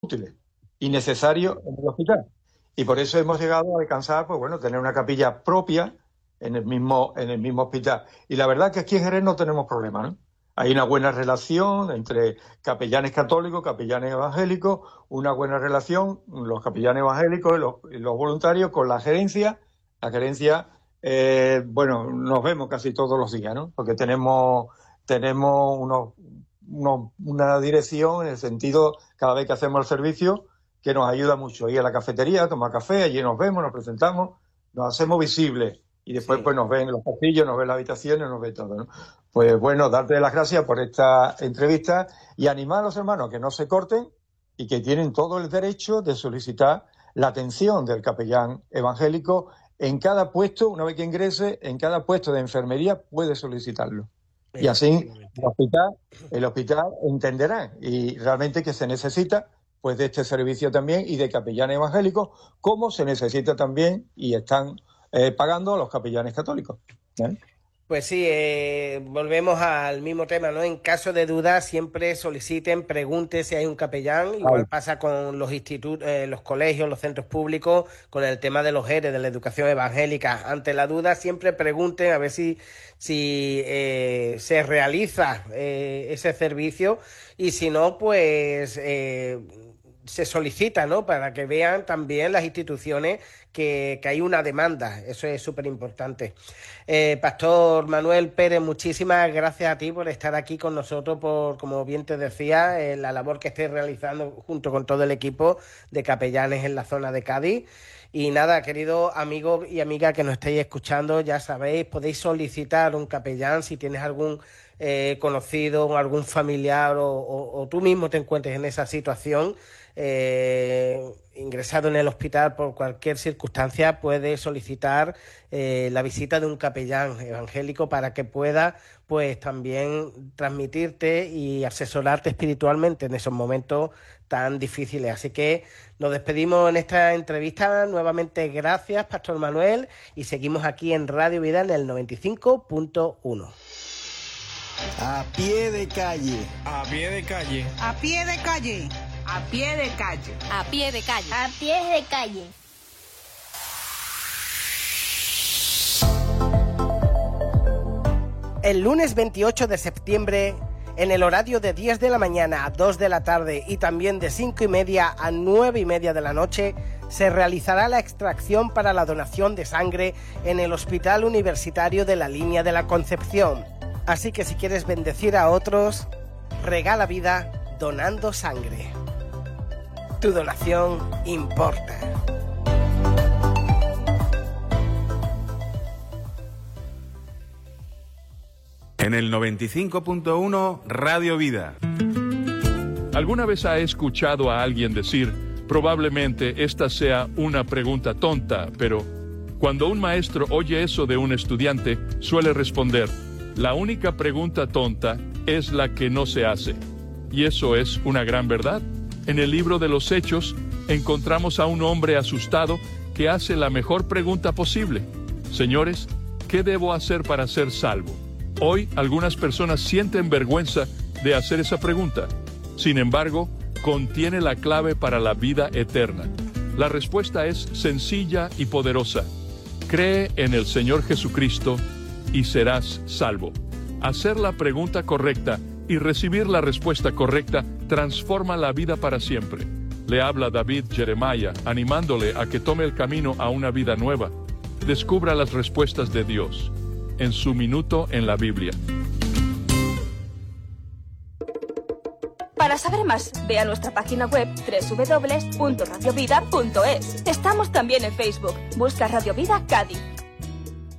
útiles y necesarios en el hospital. Y por eso hemos llegado a alcanzar, pues bueno, tener una capilla propia en el mismo hospital. Y la verdad que aquí en Jerez no tenemos problema, ¿no? Hay una buena relación entre capellanes católicos, capellanes evangélicos, una buena relación, los capellanes evangélicos y los voluntarios con la gerencia. La gerencia, bueno, nos vemos casi todos los días, ¿no? Porque tenemos una dirección en el sentido, cada vez que hacemos el servicio, que nos ayuda mucho. Ir a la cafetería, tomar café, allí nos vemos, nos presentamos, nos hacemos visibles. Y después pues nos ven en los pasillos, nos ven en las habitaciones, nos ve todo, ¿no? Pues bueno, darte las gracias por esta entrevista y animar a los hermanos a que no se corten y que tienen todo el derecho de solicitar la atención del capellán evangélico en cada puesto. Una vez que ingrese, en cada puesto de enfermería puede solicitarlo. Y así el hospital entenderá y realmente que se necesita pues de este servicio también y de capellanes evangélicos, como se necesita también y están pagando a los capellanes católicos. Pues sí, volvemos al mismo tema, ¿no? En caso de duda, siempre soliciten, pregunten si hay un capellán. Igual pasa con los institutos, los colegios, los centros públicos, con el tema de los ERE, de la educación evangélica. Ante la duda, siempre pregunten a ver si se realiza ese servicio y si no, pues se solicita, ¿no? Para que vean también las instituciones que hay una demanda. Eso es súper importante. Pastor Manuel Pérez, muchísimas gracias a ti por estar aquí con nosotros, por, como bien te decía, la labor que estés realizando junto con todo el equipo de capellanes en la zona de Cádiz. Y nada, queridos amigos y amigas que nos estáis escuchando, ya sabéis, podéis solicitar un capellán si tienes algún conocido, algún familiar o tú mismo te encuentres en esa situación, ingresado en el hospital por cualquier circunstancia, puedes solicitar la visita de un capellán evangélico para que pueda pues también transmitirte y asesorarte espiritualmente en esos momentos tan difíciles. Así que nos despedimos en esta entrevista. Nuevamente gracias, Pastor Manuel, y seguimos aquí en Radio Vida en el 95.1. A pie de calle. A pie de calle. A pie de calle. A pie de calle. A pie de calle. A pie de calle. El lunes 28 de septiembre, en el horario de 10 de la mañana a 2 de la tarde y también de 5:30 a 9:30 de la noche, se realizará la extracción para la donación de sangre en el Hospital Universitario de la Línea de la Concepción. Así que si quieres bendecir a otros, regala vida donando sangre. Tu donación importa. En el 95.1 Radio Vida. ¿Alguna vez ha escuchado a alguien decir, probablemente esta sea una pregunta tonta, pero cuando un maestro oye eso de un estudiante, suele responder, la única pregunta tonta es la que no se hace. Y eso es una gran verdad. En el libro de los Hechos encontramos a un hombre asustado que hace la mejor pregunta posible. Señores, ¿qué debo hacer para ser salvo? Hoy algunas personas sienten vergüenza de hacer esa pregunta. Sin embargo, contiene la clave para la vida eterna. La respuesta es sencilla y poderosa. Cree en el Señor Jesucristo y serás salvo. Hacer la pregunta correcta y recibir la respuesta correcta transforma la vida para siempre. Le habla David Jeremiah, animándole a que tome el camino a una vida nueva. Descubra las respuestas de Dios en su minuto en la Biblia. Para saber más, ve a nuestra página web www.radiovida.es. Estamos también en Facebook. Busca Radio Vida Cádiz.